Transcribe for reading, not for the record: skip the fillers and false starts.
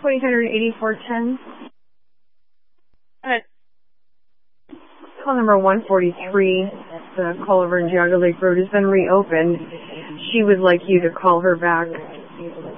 208410. Alright. Call number 143. The call over in Geauga Lake Road has been reopened. She would like you to call her back.